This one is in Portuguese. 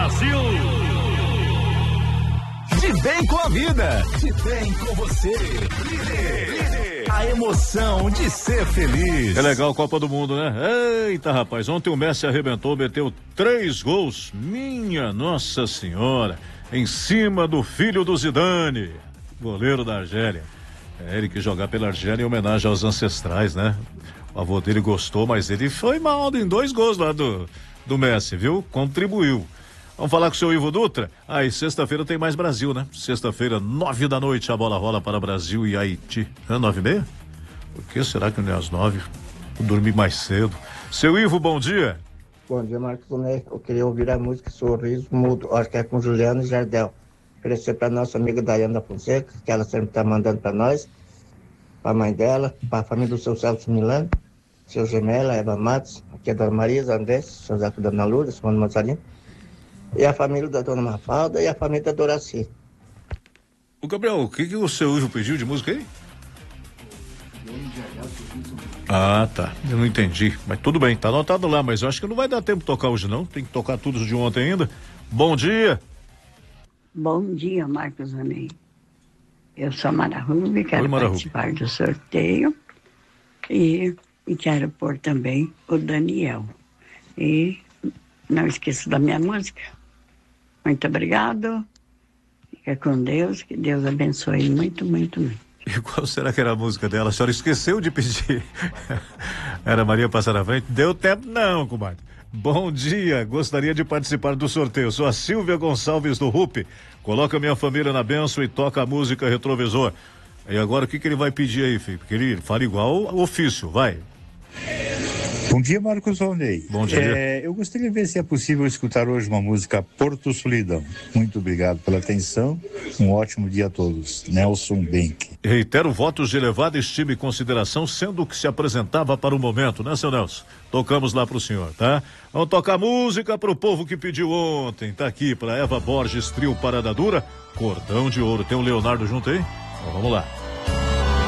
Brasil. De bem com a vida, de bem com você. Líder. A emoção de ser feliz. É legal, Copa do Mundo, né? Eita, rapaz, ontem o Messi arrebentou, meteu 3 gols. Minha Nossa Senhora. Em cima do filho do Zidane, goleiro da Argélia. É ele que jogar pela Argélia em homenagem aos ancestrais, né? O avô dele gostou, mas ele foi mal em 2 gols lá do Messi, viu? Contribuiu. Vamos falar com o seu Ivo Dutra? E sexta-feira tem mais Brasil, né? Sexta-feira, 9h a bola rola para Brasil e Haiti. 9h30? Por que será que não é às 9h? Vou dormir mais cedo. Seu Ivo, bom dia. Bom dia, Marcos Ney. Eu queria ouvir a música Sorriso Mudo. Acho que é com Juliano Jardel. Oferecer para nossa amiga Dayana Fonseca, que ela sempre está mandando para nós, para a mãe dela, para a família do seu Celso Milano, seu Gemela, Eva Matos, aqui é a Dona Maria, Andrés, seu Zé da Dona Lourdes, Simone Mazzarino, e a família da Dona Mafalda e a família da Doraci. O Gabriel, o que o seu Ivo pediu de música aí? Tá. Eu não entendi. Mas tudo bem, tá anotado lá, mas eu acho que não vai dar tempo de tocar hoje, não. Tem que tocar tudo de ontem ainda. Bom dia. Bom dia, Marcos Ney. Eu sou a Mara Rubi, quero participar do sorteio e quero pôr também o Daniel. E não esqueça da minha música. Muito obrigado. Fica com Deus, que Deus abençoe muito, muito, muito. E qual será que era a música dela? A senhora esqueceu de pedir. Era Maria Passar na Frente? Deu tempo não, comadre. Bom dia, gostaria de participar do sorteio. Sou a Silvia Gonçalves do RUP. Coloca minha família na bênção e toca a música Retrovisor. E agora o que ele vai pedir aí, filho? Porque ele fala igual ao ofício, vai. Bom dia, Marcos Valnei. Bom dia. Eu gostaria de ver se é possível escutar hoje uma música Porto Solidão. Muito obrigado pela atenção. Um ótimo dia a todos. Nelson Benck. Reitero votos de elevada estima e consideração, sendo o que se apresentava para o momento, né, seu Nelson? Tocamos lá pro senhor, tá? Vamos tocar música pro povo que pediu ontem. Tá aqui pra Eva Borges, Trio Parada Dura, Cordão de Ouro. Tem o Leonardo junto aí? Então, vamos lá.